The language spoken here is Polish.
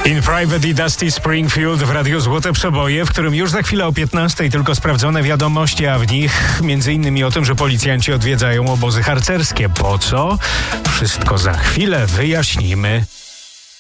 In Private i Dusty Springfield w Radiu Złote Przeboje, w którym już za chwilę o 15 tylko sprawdzone wiadomości, a w nich m.in. o tym, że policjanci odwiedzają obozy harcerskie. Po co? Wszystko za chwilę wyjaśnimy.